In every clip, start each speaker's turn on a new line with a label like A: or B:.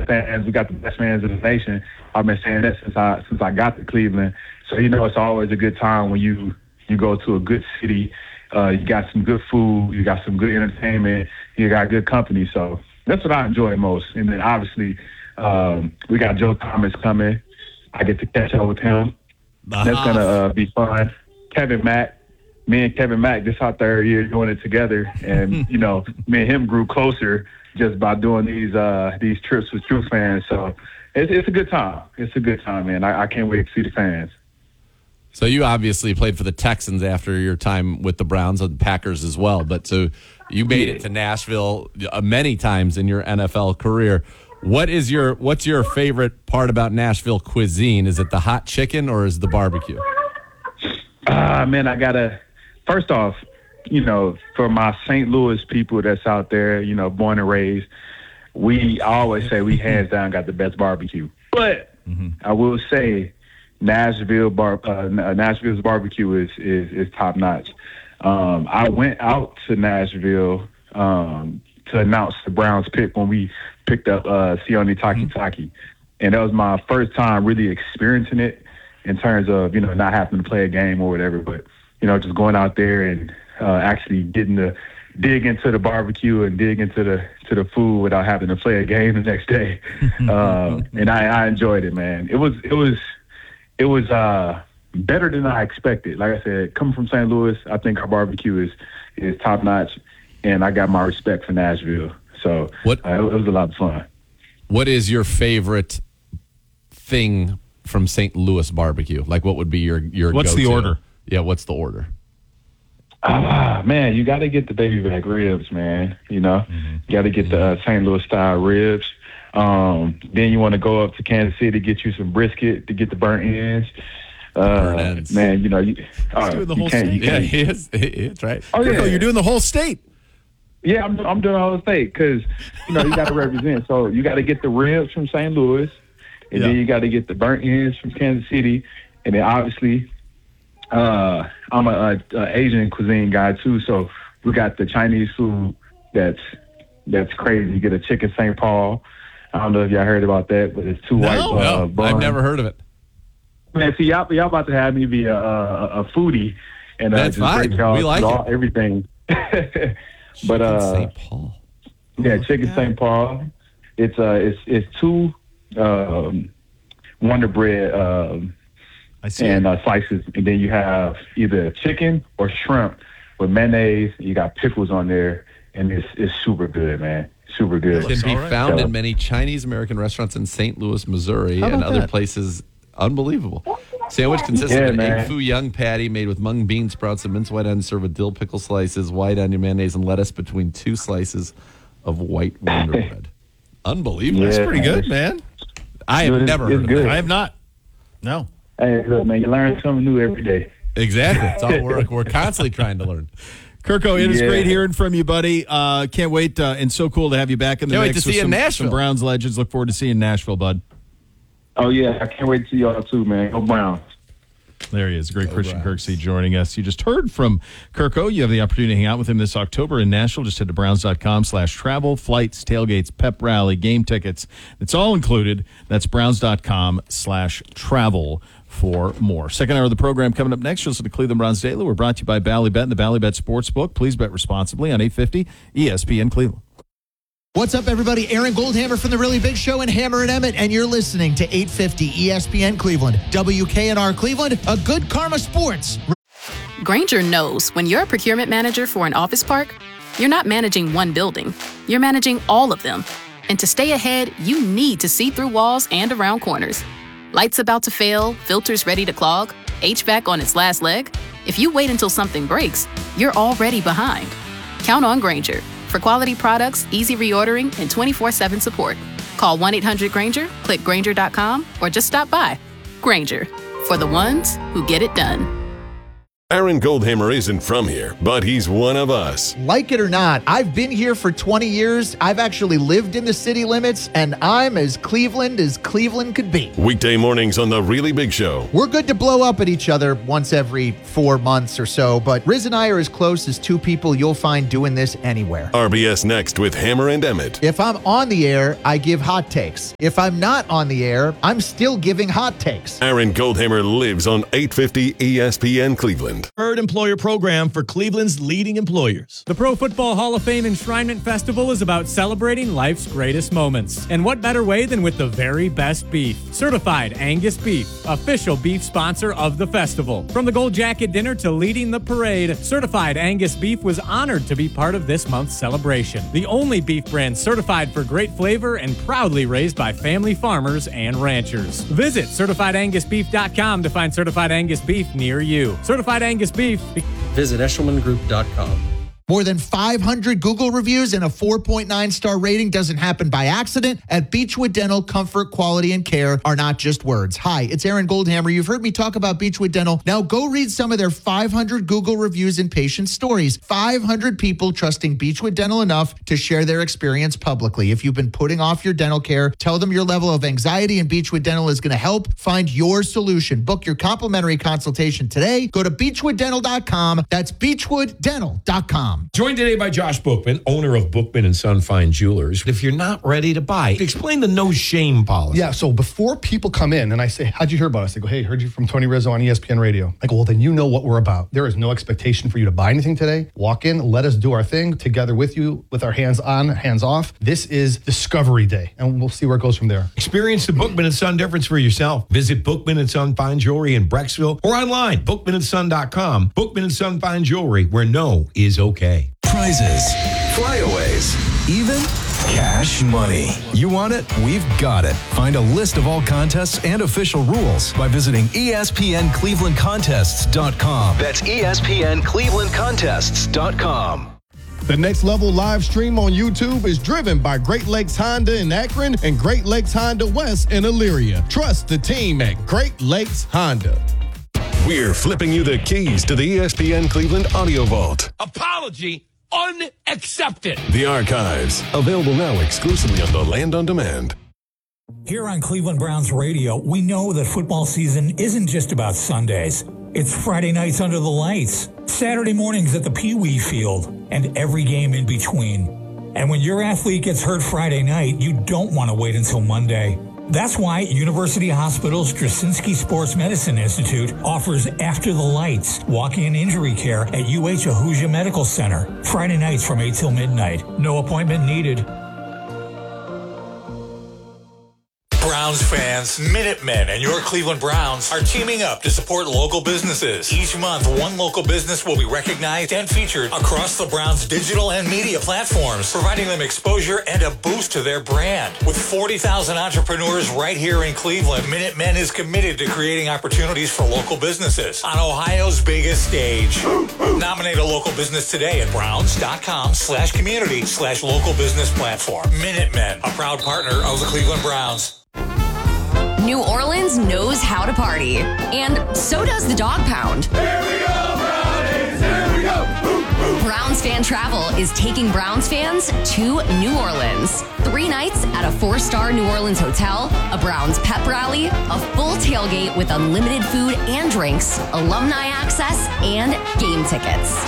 A: fans. We got the best fans in the nation. I've been saying that since I got to Cleveland. So, it's always a good time when you go to a good city. You got some good food. You got some good entertainment. You got good company. So that's what I enjoy most. And then, obviously, we got Joe Thomas coming. I get to catch up with him. That's going to be fun. Kevin Mack. Me and Kevin Mack, this our third year doing it together. And, me and him grew closer just by doing these trips with true fans. So it's a good time. It's a good time, man. I can't wait to see the fans.
B: So you obviously played for the Texans after your time with the Browns and Packers as well. But so you made it to Nashville many times in your NFL career. What's your favorite part about Nashville cuisine? Is it the hot chicken or is it the barbecue?
A: Man, first off, for my St. Louis people that's out there, born and raised, I always say we hands down got the best barbecue. But I will say Nashville's barbecue is top notch. I went out to Nashville to announce the Browns pick when we picked up Sione Takitaki. And that was my first time really experiencing it in terms of, not having to play a game or whatever, but, just going out there and actually getting to dig into the barbecue and dig into the food without having to play a game the next day. And I enjoyed it, man. It was better than I expected. Like I said, coming from St. Louis, I think our barbecue is top notch, and I got my respect for Nashville. So it was a lot of fun.
B: What is your favorite thing from St. Louis barbecue? Like, what would be your
C: What's
B: go-to?
C: the order?
B: Yeah, what's the order?
A: Man, you got to get the baby back ribs, man. You got to get the St. Louis style ribs. Then you want to go up to Kansas City, get you some brisket to get the burnt ends. Man,
C: he's doing the whole state.
B: Yeah, he is. That's right.
C: Oh, yeah. You're doing the whole state.
A: Yeah, I'm doing the whole state because, you got to represent. So you got to get the ribs from St. Louis, and then you got to get the burnt ends from Kansas City. And then, obviously, I'm a Asian cuisine guy, too. So we got the Chinese food that's crazy. You get a chicken St. Paul. I don't know if y'all heard about that, but it's two white buns.
B: I've never heard of it.
A: Man, see, y'all about to have me be a foodie, and
B: that's fine. We like it.
A: Everything. But
B: St. Paul.
A: Yeah, chicken St. Paul. It's two Wonder Bread slices, and then you have either chicken or shrimp with mayonnaise. You got pickles on there, and it's super good, man. Super good.
B: It can be found in many Chinese American restaurants in St. Louis, Missouri, and other places. Unbelievable. Sandwich consists of an egg foo young patty made with mung bean sprouts and minced white onion, served with dill pickle slices, white onion, mayonnaise, and lettuce between two slices of white Wonder Bread. Unbelievable.
C: That's pretty good, man.
B: I have never heard of it.
C: I have not. No.
A: Hey, look, man, you learn something new every day.
B: Exactly. It's all we're constantly trying to learn.
C: Kirko, it is great hearing from you, buddy. Can't wait, and so cool to have you back in the mix.
B: Can't wait to see you in Nashville.
C: Some Browns legends. Look forward to seeing you in Nashville, bud.
A: Oh, yeah. I can't wait to see y'all, too, man. Go Browns.
C: There he is, great Christian Kirksey joining us. You just heard from Kirko. You have the opportunity to hang out with him this October in Nashville. Just head to browns.com/travel, flights, tailgates, pep rally, game tickets. It's all included. That's browns.com/travel for more. Second hour of the program coming up next. You'll listen to Cleveland Browns Daily. We're brought to you by Ballybet and the Ballybet Sportsbook. Please bet responsibly on 850 ESPN Cleveland.
D: What's up, everybody? Aaron Goldhammer from The Really Big Show and Hammer and Emmett, and you're listening to 850 ESPN Cleveland. WKNR Cleveland, a good karma sports.
E: Grainger knows when you're a procurement manager for an office park, you're not managing one building. You're managing all of them. And to stay ahead, you need to see through walls and around corners. Lights about to fail, filters ready to clog, HVAC on its last leg. If you wait until something breaks, you're already behind. Count on Grainger. For quality products, easy reordering, and 24/7 support. Call 1-800-GRAINGER, click Grainger.com, or just stop by. Grainger, for the ones who get it done.
F: Aaron Goldhammer isn't from here, but he's one of us.
D: Like it or not, I've been here for 20 years. I've actually lived in the city limits, and I'm as Cleveland could be.
F: Weekday mornings on The Really Big Show.
D: We're good to blow up at each other once every 4 months or so, but Riz and I are as close as two people you'll find doing this anywhere.
F: RBS next with Hammer and Emmett.
D: If I'm on the air, I give hot takes. If I'm not on the air, I'm still giving hot takes.
F: Aaron Goldhammer lives on 850 ESPN Cleveland.
G: Preferred employer program for Cleveland's leading employers.
H: The Pro Football Hall of Fame Enshrinement Festival is about celebrating life's greatest moments. And what better way than with the very best beef? Certified Angus Beef, official beef sponsor of the festival. From the Gold Jacket dinner to leading the parade, Certified Angus Beef was honored to be part of this month's celebration. The only beef brand certified for great flavor and proudly raised by family farmers and ranchers. Visit CertifiedAngusBeef.com to find Certified Angus Beef near you. Certified Angus Beef.
I: Visit EshelmanGroup.com.
D: More than 500 Google reviews and a 4.9-star rating doesn't happen by accident. At Beechwood Dental, comfort, quality, and care are not just words. Hi, it's Aaron Goldhammer. You've heard me talk about Beechwood Dental. Now go read some of their 500 Google reviews and patient stories. 500 people trusting Beechwood Dental enough to share their experience publicly. If you've been putting off your dental care, tell them your level of anxiety, and Beechwood Dental is going to help find your solution. Book your complimentary consultation today. Go to beechwooddental.com. That's beechwooddental.com.
G: Joined today by Josh Bookman, owner of Bookman & Son Fine Jewelers. If you're not ready to buy, explain the no shame policy.
J: Yeah, so before people come in and I say, how'd you hear about us? They go, hey, heard you from Tony Rizzo on ESPN Radio. I go, well, then you know what we're about. There is no expectation for you to buy anything today. Walk in, let us do our thing together with you, with our hands on, hands off. This is Discovery Day, and we'll see where it goes from there.
G: Experience the Bookman & Son difference for yourself. Visit Bookman & Son Fine Jewelry in Brecksville or online, bookmanandson.com. Bookman & Son Fine Jewelry, where no is okay.
K: Prizes, flyaways, even cash money. You want it? We've got it. Find a list of all contests and official rules by visiting ESPNClevelandContests.com. That's ESPNClevelandContests.com.
L: The Next Level live stream on YouTube is driven by Great Lakes Honda in Akron and Great Lakes Honda West in Elyria. Trust the team at Great Lakes Honda.
F: We're flipping you the keys to the ESPN Cleveland Audio Vault.
G: Apology unaccepted.
F: The archives, available now exclusively on the Land on Demand.
M: Here on Cleveland Browns Radio, we know that football season isn't just about Sundays. It's Friday nights under the lights, Saturday mornings at the Pee Wee Field, and every game in between. And when your athlete gets hurt Friday night, you don't want to wait until Monday. That's why University Hospital's Straczynski Sports Medicine Institute offers After the Lights, walk-in injury care at UH Ahuja Medical Center. Friday nights from 8 till midnight. No appointment needed.
N: Browns fans, Minutemen, and your Cleveland Browns are teaming up to support local businesses. Each month, one local business will be recognized and featured across the Browns' digital and media platforms, providing them exposure and a boost to their brand. With 40,000 entrepreneurs right here in Cleveland, Minutemen is committed to creating opportunities for local businesses on Ohio's biggest stage. Nominate a local business today at browns.com/community/local business platform. Minutemen, a proud partner of the Cleveland Browns.
O: New Orleans knows how to party, and so does the Dog Pound.
P: Here we go, Brownies! Here we go!
O: Browns Fan Travel is taking Browns fans to New Orleans. 3 nights at a 4-star New Orleans hotel, a Browns pep rally, a full tailgate with unlimited food and drinks, alumni access, and game tickets.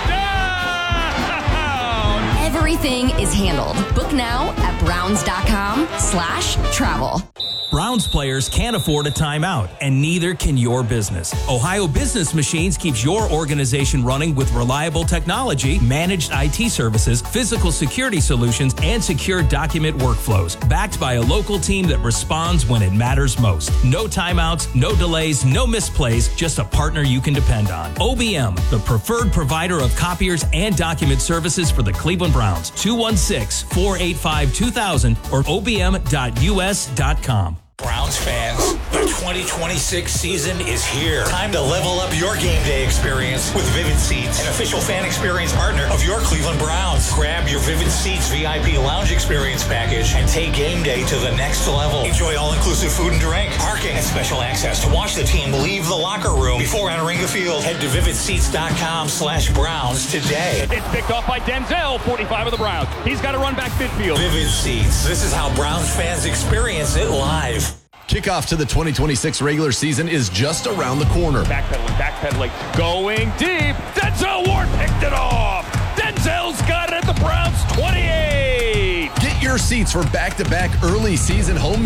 P: Touchdown!
O: Everything is handled. Book now at browns.com/travel.
Q: Browns players can't afford a timeout, and neither can your business. Ohio Business Machines keeps your organization running with reliable technology, managed IT services, physical security solutions, and secure document workflows, backed by a local team that responds when it matters most. No timeouts, no delays, no misplays, just a partner you can depend on. OBM, the preferred provider of copiers and document services for the Cleveland Browns. 216-485-2000 or obm.us.com.
N: Browns Browns fans. The 2026 season is here. Time to level up your game day experience with Vivid Seats, an official fan experience partner of your Cleveland Browns. Grab your Vivid Seats VIP lounge experience package and take game day to the next level. Enjoy all-inclusive food and drink, parking, and special access to watch the team leave the locker room before entering the field. Head to vividseats.com/Browns today.
R: It's picked off by Denzel, 45 of the Browns. He's got to run back midfield.
N: Vivid Seats. This is how Browns fans experience it live.
B: Kickoff to the 2026 regular season is just around the corner.
R: Backpedaling, going deep. Denzel Ward picked it off. Denzel's got it at the Browns 28.
B: Get your seats for back-to-back early season home